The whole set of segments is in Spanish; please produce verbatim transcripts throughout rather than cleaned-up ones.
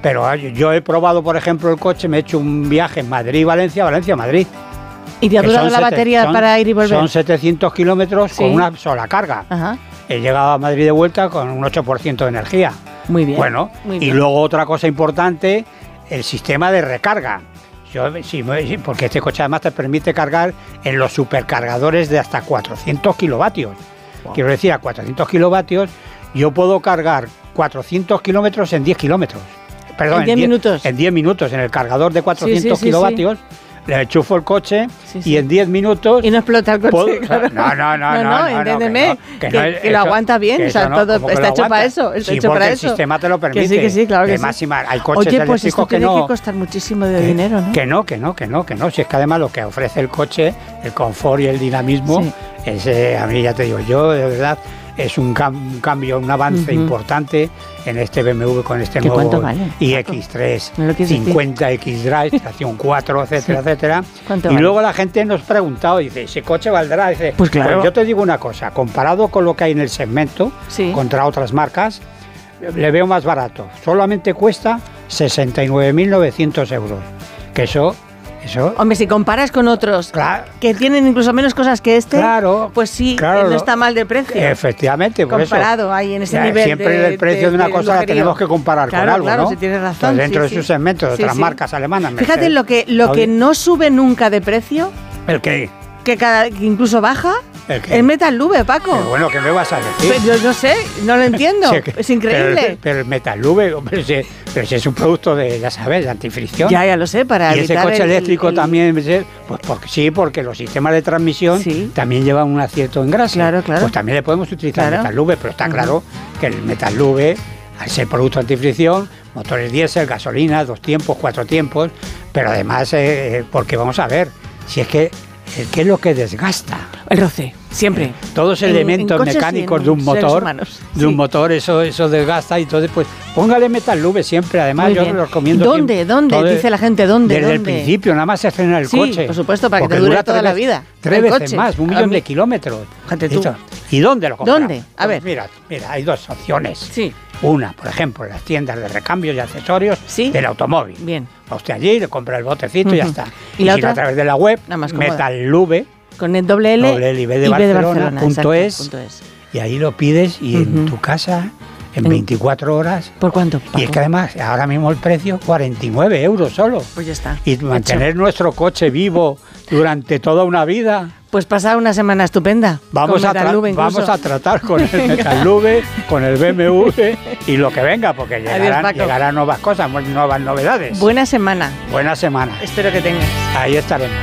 Pero yo he probado, por ejemplo, el coche, me he hecho un viaje en Madrid-Valencia, Valencia-Madrid. ¿Y te ha durado la batería son, para ir y volver? Son setecientos kilómetros sí. con una sola carga. Ajá. He llegado a Madrid de vuelta con un ocho por ciento de energía. Muy bien. Bueno, muy y bien. luego otra cosa importante, el sistema de recarga. Yo, sí, porque este coche además te permite cargar en los supercargadores de hasta cuatrocientos kilovatios. Wow. Quiero decir, a cuatrocientos kilovatios yo puedo cargar cuatrocientos kilómetros en diez kilómetros. Perdón, en diez minutos. En diez minutos, en el cargador de cuatrocientos sí, sí, kilovatios. Sí, sí. Le enchufo el coche sí, sí. y en diez minutos... Y no explota el coche, puedo, claro. No, no, no, no, no, no, entiéndeme, no, que, no, que, que, no, que lo aguanta bien, o sea, no, todo está hecho para eso, está sí, hecho para el eso. El sistema te lo permite. Que sí, que sí, claro que además, sí. Hay coches Oye, pues esto que tiene no... que costar muchísimo de que, dinero, ¿no? Que no, que no, que no, que no. Si es que además lo que ofrece el coche, el confort y el dinamismo, sí. es, eh, a mí ya te digo, yo de verdad... Es un, cam- un cambio, un avance uh-huh. importante en este B M W con este nuevo vale, i X tres cincuenta X Drive, estación cuatro, etcétera, sí. etcétera. Y vale? luego la gente nos ha preguntado, dice, ¿ese coche valdrá? Dice, pues claro. Pues yo te digo una cosa, comparado con lo que hay en el segmento, sí. contra otras marcas, le veo más barato. Solamente cuesta sesenta y nueve mil novecientos euros. Que eso... Eso. Hombre, si comparas con otros claro. que tienen incluso menos cosas que este, claro, pues sí, claro, no está mal de precio. Efectivamente, por comparado eso. ahí en ese ya, nivel siempre de, el precio de, de una de cosa la tenemos que comparar claro, con algo, claro, ¿no? Si tienes razón. Entonces, dentro sí, de sus sí. segmentos de sí, otras sí. marcas alemanas. Fíjate Mercedes, lo que lo que no sube nunca de precio. ¿El qué? Que, cada, que incluso baja. ¿El qué? El Metal Lube, Paco. Pero bueno, ¿qué me vas a decir? Pero yo no sé, no lo entiendo. Sí, es increíble. Pero, pero el Metal Lube, hombre, si, pero si es un producto de, ya sabes, de antifricción. Ya, ya lo sé, para y evitar ese coche el, eléctrico el, también, pues porque, sí, porque los sistemas de transmisión sí. también llevan un acierto en grasa. Claro, claro. Pues también le podemos utilizar claro. el Metal Lube, pero está uh-huh. claro que el Metal Lube, al ser producto antifricción, motores diésel, gasolina, dos tiempos, cuatro tiempos, pero además, eh, porque vamos a ver, si es que ¿qué es lo que desgasta? El roce, siempre. Todos los elementos en mecánicos en de un motor, humanos, de sí. un motor, eso, eso desgasta y entonces pues póngale Metal Lube siempre. Además Muy yo bien. lo recomiendo. ¿Dónde? Siempre, ¿Dónde? todo, Dice la gente, ¿dónde? Desde ¿dónde? el principio, nada más se frena el sí, coche. Sí, por supuesto, para que te dure toda la vida. Tres el veces coche. más, un millón de kilómetros. Fíjate tú. ¿Y dónde lo compramos? ¿Dónde? A ver. Pues mira, mira, hay dos opciones. Sí. Una, por ejemplo, las tiendas de recambios y accesorios ¿Sí? del automóvil. Bien. Va usted allí, le compra el botecito uh-huh. y ya está. Y, y la si otra, a través de la web, Metal Lube. Con el doble L, doble L y B de Barcelona, punto es, y ahí lo pides y uh-huh. en tu casa en veinticuatro horas. ¿Por cuánto, Paco? Y es que además ahora mismo el precio cuarenta y nueve euros solo. Pues ya está. Y mantener hecho. nuestro coche vivo durante toda una vida. Pues pasar una semana estupenda. Vamos, a, tra- vamos a tratar con el Metal Lube, con el B M W y lo que venga, porque llegarán, Adiós, llegarán nuevas cosas, nuevas novedades. Buena semana. Buena semana. Espero que tengas. Ahí estaremos.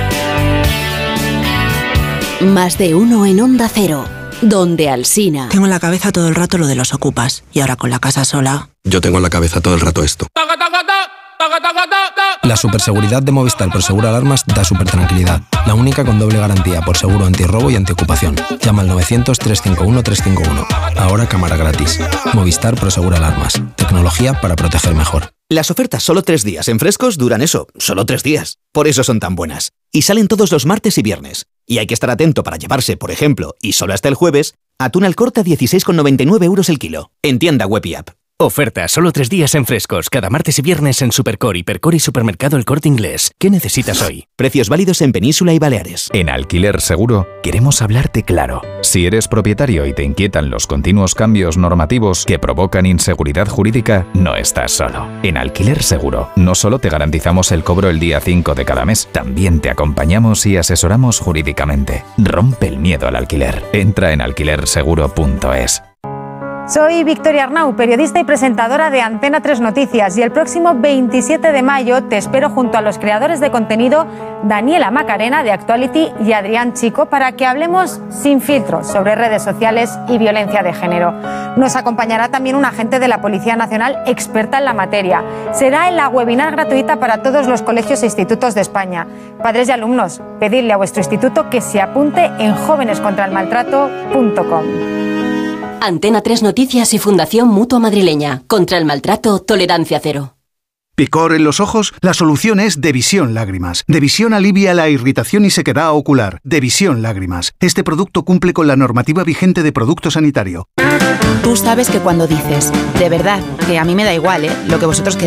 Más de uno en Onda Cero, donde Alsina. Tengo en la cabeza todo el rato lo de los ocupas y ahora con la casa sola. Yo tengo en la cabeza todo el rato esto. La superseguridad de Movistar Prosegur Alarmas da súper tranquilidad. La única con doble garantía por seguro antirrobo y antiocupación. Llama al novecientos, trescientos cincuenta y uno, trescientos cincuenta y uno. Ahora cámara gratis. Movistar Prosegur Alarmas. Tecnología para proteger mejor. Las ofertas solo tres días en Frescos duran eso, solo tres días. Por eso son tan buenas. Y salen todos los martes y viernes. Y hay que estar atento para llevarse, por ejemplo, y solo hasta el jueves, atún al corte a dieciséis con noventa y nueve euros el kilo. En tienda web y app. Oferta solo tres días en Frescos, cada martes y viernes en Supercore, Hipercore y Supermercado El Corte Inglés. ¿Qué necesitas hoy? Precios válidos en Península y Baleares. En Alquiler Seguro queremos hablarte claro. Si eres propietario y te inquietan los continuos cambios normativos que provocan inseguridad jurídica, no estás solo. En Alquiler Seguro no solo te garantizamos el cobro el día cinco de cada mes, también te acompañamos y asesoramos jurídicamente. Rompe el miedo al alquiler. Entra en alquiler seguro punto es. Soy Victoria Arnau, periodista y presentadora de Antena tres Noticias, y el próximo veintisiete de mayo te espero junto a los creadores de contenido Daniela Macarena de Actuality y Adrián Chico para que hablemos sin filtros sobre redes sociales y violencia de género. Nos acompañará también un agente de la Policía Nacional experta en la materia. Será en la webinar gratuita para todos los colegios e institutos de España. Padres y alumnos, pedidle a vuestro instituto que se apunte en jóvenes contra el maltrato punto com. Antena tres Noticias y Fundación Mutua Madrileña. Contra el maltrato, tolerancia cero. ¿Picor en los ojos? La solución es Devisión Lágrimas. Devisión alivia la irritación y sequedad ocular. Devisión Lágrimas. Este producto cumple con la normativa vigente de producto sanitario. Tú sabes que cuando dices, de verdad, que a mí me da igual, ¿eh? Lo que vosotros queréis.